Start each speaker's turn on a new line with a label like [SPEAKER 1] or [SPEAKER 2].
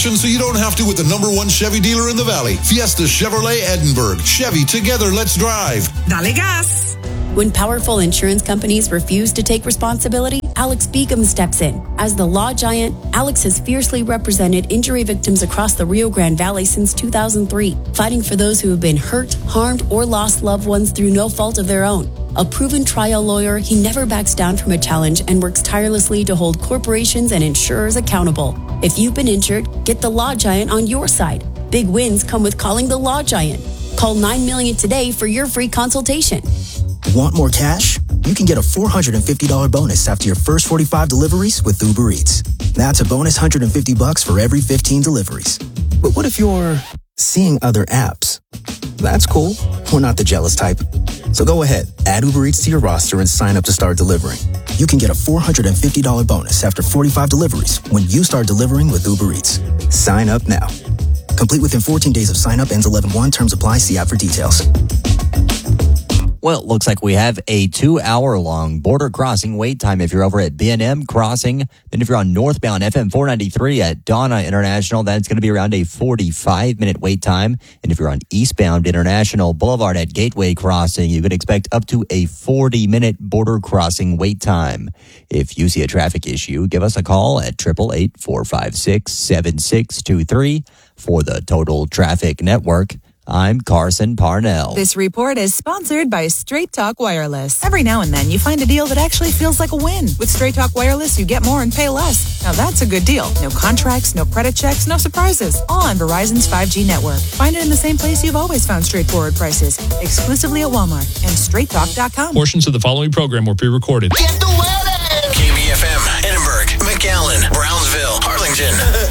[SPEAKER 1] competition so you don't have to with the #1 Chevy dealer in the Valley. Fiesta Chevrolet Edinburgh. Chevy, together, let's drive.
[SPEAKER 2] Dale gas.
[SPEAKER 3] When powerful insurance companies refuse to take responsibility, Alex Beacom steps in. As the law giant, Alex has fiercely represented injury victims across the Rio Grande Valley since 2003, fighting for those who have been hurt, harmed, or lost loved ones through no fault of their own. A proven trial lawyer, he never backs down from a challenge and works tirelessly to hold corporations and insurers accountable. If you've been injured, get the law giant on your side. Big wins come with calling the law giant. Call 9 Million today for your free consultation.
[SPEAKER 4] Want more cash? You can get a $450 bonus after your first 45 deliveries with Uber Eats. That's a bonus $150 for every 15 deliveries. But what if you're seeing other apps? That's cool. We're not the jealous type. So go ahead, add Uber Eats to your roster and sign up to start delivering. You can get a $450 bonus after 45 deliveries when you start delivering with Uber Eats. Sign up now. Complete within 14 days of sign up, ends 11/1. Terms apply. See app for details.
[SPEAKER 5] Well, it looks like we have a 2-hour-long border crossing wait time if you're over at B&M Crossing. Then if you're on northbound FM 493 at Donna International, that's going to be around a 45-minute wait time. And if you're on eastbound International Boulevard at Gateway Crossing, you can expect up to a 40-minute border crossing wait time. If you see a traffic issue, give us a call at 888-456-7623 for the Total Traffic Network. I'm Carson Parnell.
[SPEAKER 2] This report is sponsored by Straight Talk Wireless. Every now and then you find a deal that actually feels like a win. With Straight Talk Wireless, you get more and pay less. Now that's a good deal. No contracts, no credit checks, no surprises. All on Verizon's 5G network. Find it in the same place you've always found straightforward prices. Exclusively at Walmart and straighttalk.com.
[SPEAKER 6] Portions of the following program were pre-recorded.
[SPEAKER 7] Get the weather! KBFM, Edinburgh, McAllen, Brownsville, Harlingen.